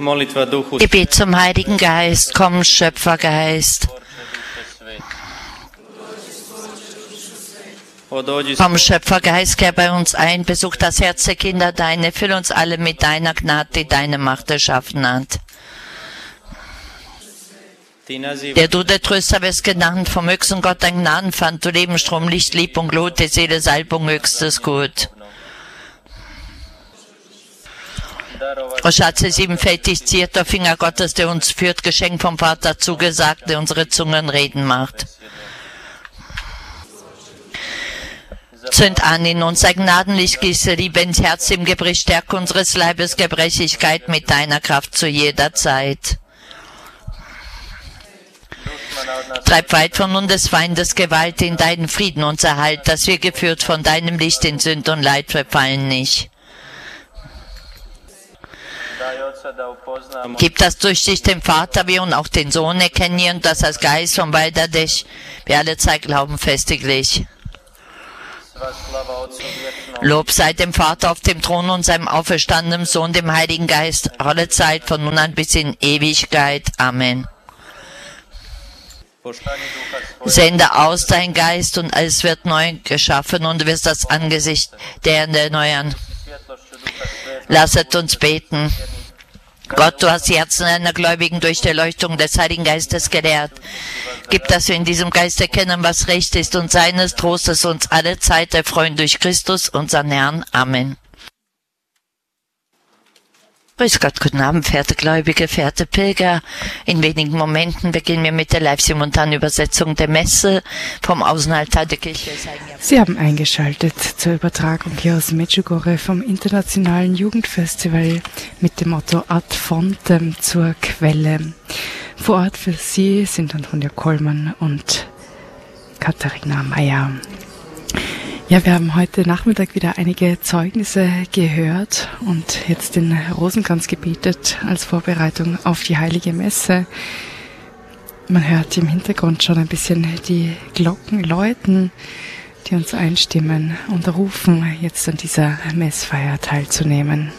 Gebet zum Heiligen Geist, komm Schöpfergeist. Komm Schöpfergeist, kehr bei uns ein, besuch das Herz der Kinder deine, füll uns alle mit deiner Gnade, die deine Macht erschaffen hat. Der du, der Tröster, wirst genannt, vom höchsten Gott ein Gnadenpfand, du Lebensstrom, Licht, Lieb und Glut, die Seele, Salbung, höchstes Gut. O Schatze, siebenfältig ziert, der Finger Gottes, der uns führt, Geschenk vom Vater zugesagt, der unsere Zungen reden macht. Zünd an in uns, sei Gnadenlicht, gieße Liebe ins Herz, im Gebrich, stärke unseres Leibes Gebrechlichkeit mit deiner Kraft zu jeder Zeit. Treib weit von uns des Feindes Gewalt in deinen Frieden uns erhalt, dass wir geführt von deinem Licht in Sünd und Leid verfallen nicht. Gib, dass durch dich den Vater wir und auch den Sohn erkennen und dass als Geist vom Weiter dich wir alle Zeit glauben festiglich. Lob sei dem Vater auf dem Thron und seinem auferstandenen Sohn, dem Heiligen Geist, alle Zeit von nun an bis in Ewigkeit. Amen. Sende aus dein Geist und alles wird neu geschaffen und du wirst das Angesicht der Herrn erneuern. Lasset uns beten. Gott, du hast die Herzen deiner Gläubigen durch die Erleuchtung des Heiligen Geistes gelehrt. Gib, dass wir in diesem Geist erkennen, was recht ist und seines Trostes uns alle Zeit erfreuen durch Christus, unseren Herrn. Amen. Grüß Gott, guten Abend, verehrte Gläubige, verehrte Pilger. In wenigen Momenten beginnen wir mit der live-simultanen Übersetzung der Messe vom Außenaltar der Kirche. Sie haben eingeschaltet zur Übertragung hier aus Medjugorje vom Internationalen Jugendfestival mit dem Motto Ad Fontem zur Quelle. Vor Ort für Sie sind Antonia Kollmann und Katharina Meyer. Ja, wir haben heute Nachmittag wieder einige Zeugnisse gehört und jetzt den Rosenkranz gebetet als Vorbereitung auf die Heilige Messe. Man hört im Hintergrund schon ein bisschen die Glocken läuten, die uns einstimmen und rufen, jetzt an dieser Messfeier teilzunehmen.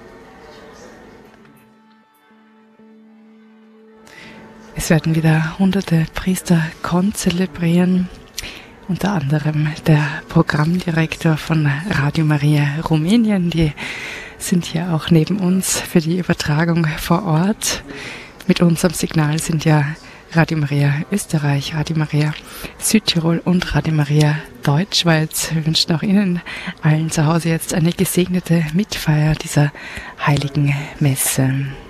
Es werden wieder hunderte Priester konzelebrieren. Unter anderem der Programmdirektor von Radio Maria Rumänien. Die sind hier auch neben uns für die Übertragung vor Ort. Mit uns am Signal sind ja Radio Maria Österreich, Radio Maria Südtirol und Radio Maria Deutschschweiz. Wir wünschen auch Ihnen allen zu Hause jetzt eine gesegnete Mitfeier dieser heiligen Messe.